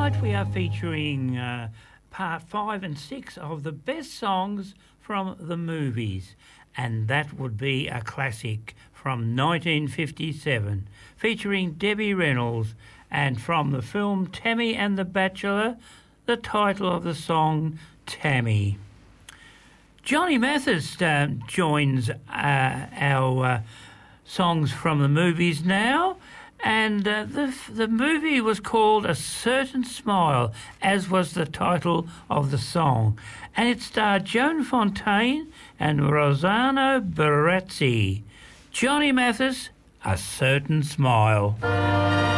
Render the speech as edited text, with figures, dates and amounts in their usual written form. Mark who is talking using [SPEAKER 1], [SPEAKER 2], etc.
[SPEAKER 1] Tonight we are featuring part 5 and 6 of the best songs from the movies, and that would be a classic from 1957 featuring Debbie Reynolds, and from the film Tammy and the Bachelor, the title of the song Tammy. Johnny Mathis joins our songs from the movies now. And the movie was called A Certain Smile, as was the title of the song. And it starred Joan Fontaine and Rossano Barazzi. Johnny Mathis, A Certain Smile.